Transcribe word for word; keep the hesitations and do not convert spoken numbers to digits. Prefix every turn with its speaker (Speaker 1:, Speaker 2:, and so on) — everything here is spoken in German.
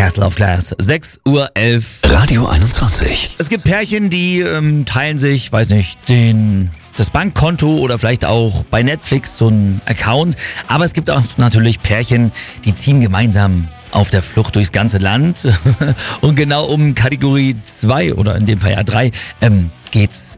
Speaker 1: Castle of Glass, sechs Uhr elf.
Speaker 2: Radio einundzwanzig.
Speaker 1: Es gibt Pärchen, die ähm, teilen sich, weiß nicht, den... das Bankkonto oder vielleicht auch bei Netflix so ein Account. Aber es gibt auch natürlich Pärchen, die ziehen gemeinsam auf der Flucht durchs ganze Land. Und genau um Kategorie zwei oder in dem Fall ja drei ähm, geht's